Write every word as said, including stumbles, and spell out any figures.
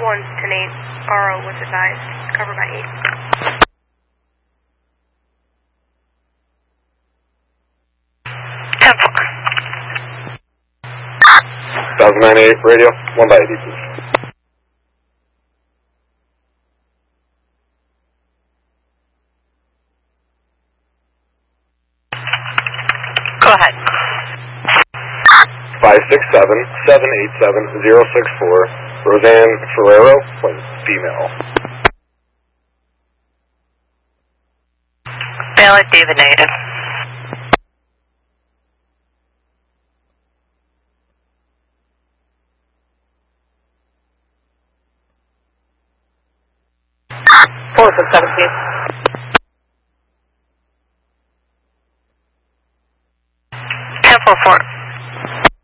one ten eight, R O was advised, cover by eight. ten four. Thousand nine eight radio, one by eighty, please. Go ahead. Five six seven seven eight seven zero six four, Roseanne Ferrero, female. Ballot David negative. Four six seventeen. Ten four four.